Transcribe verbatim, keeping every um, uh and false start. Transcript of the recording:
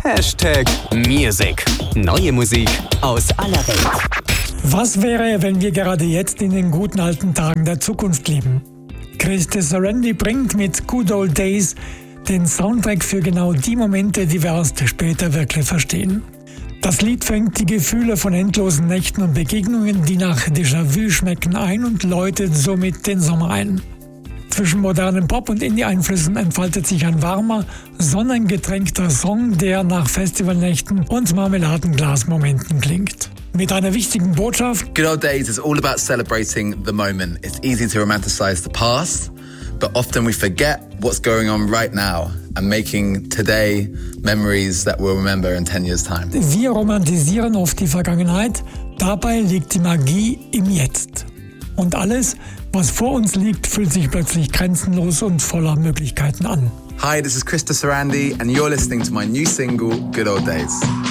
Hashtag Music. Neue Musik aus aller Welt. Was wäre, wenn wir gerade jetzt in den guten alten Tagen der Zukunft leben? Christy Sarandi bringt mit Good Old Days den Soundtrack für genau die Momente, die wir erst später wirklich verstehen. Das Lied fängt die Gefühle von endlosen Nächten und Begegnungen, die nach Déjà-vu schmecken, ein und läutet somit den Sommer ein. Zwischen modernem Pop und Indie-Einflüssen entfaltet sich ein warmer, sonnengetränkter Song, der nach Festivalnächten und Marmeladenglas-Momenten klingt. Mit einer wichtigen Botschaft: Good Old Days is all about celebrating the moment. It's easy to romanticize the past, but often we forget what's going on right now and making today memories that we'll remember in ten years' time. Wir romantisieren oft die Vergangenheit, dabei liegt die Magie im Jetzt. Und alles, was vor uns liegt, fühlt sich plötzlich grenzenlos und voller Möglichkeiten an. Hi, this is Christy Sarandi and you're listening to my new single, Good Old Days.